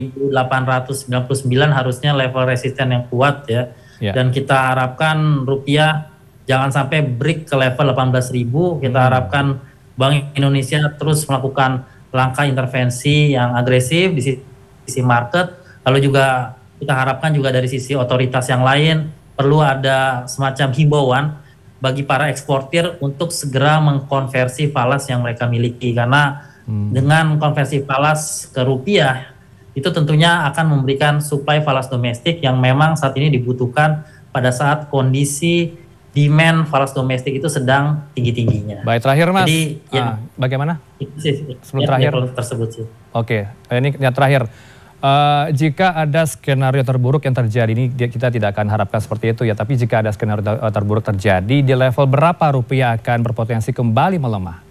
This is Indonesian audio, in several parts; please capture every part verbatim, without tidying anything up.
delapan ratus sembilan puluh sembilan harusnya level resisten yang kuat ya. Yeah. Dan kita harapkan rupiah jangan sampai break ke level delapan belas ribu. Kita hmm. harapkan Bank Indonesia terus melakukan langkah intervensi yang agresif di sisi market. Lalu juga kita harapkan juga dari sisi otoritas yang lain perlu ada semacam himbauan bagi para eksportir untuk segera mengkonversi falas yang mereka miliki. Karena hmm. dengan konversi falas ke rupiah itu tentunya akan memberikan suplai falas domestik yang memang saat ini dibutuhkan pada saat kondisi demand falas domestik itu sedang tinggi-tingginya. Baik, terakhir Mas, jadi ah, ya, bagaimana? Itu sih, sebelum ya, terakhir tersebut sih. Oke, ini yang terakhir. Uh, jika ada skenario terburuk yang terjadi, ini kita tidak akan harapkan seperti itu ya, tapi jika ada skenario terburuk terjadi, di level berapa rupiah akan berpotensi kembali melemah?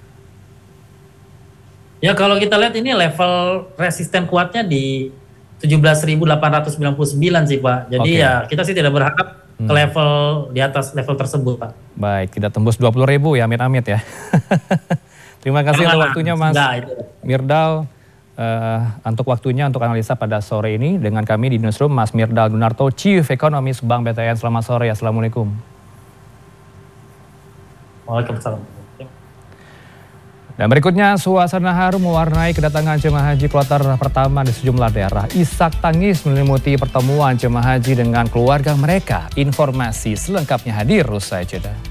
Ya kalau kita lihat ini level resisten kuatnya di tujuh belas ribu delapan ratus sembilan puluh sembilan sih Pak. Jadi okay. ya kita sih tidak berharap hmm. ke level di atas level tersebut Pak. Baik, tidak tembus dua puluh ribu ya, amit-amit ya. Terima kasih untuk waktunya Mas Enggak, Mirdal. Uh, untuk waktunya untuk analisa pada sore ini dengan kami di Newsroom, Mas Mirdal Dunarto, Chief Economist Bank B T N. Selamat sore, Assalamualaikum. Waalaikumsalam. Dan berikutnya, suasana haru mewarnai kedatangan jemaah haji kloter pertama di sejumlah daerah. Isak tangis menyelimuti pertemuan jemaah haji dengan keluarga mereka. Informasi selengkapnya hadir usai jeda.